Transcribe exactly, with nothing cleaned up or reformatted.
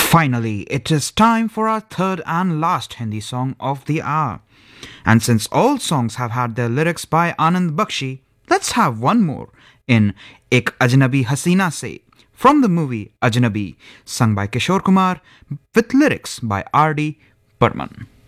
Finally, it is time for our third and last Hindi song of the hour. And since all songs have had their lyrics by Anand Bakshi, let's have one more in Ek Ajnabi Hasina Se from the movie Ajnabi, sung by Kishore Kumar with lyrics by R D. Burman.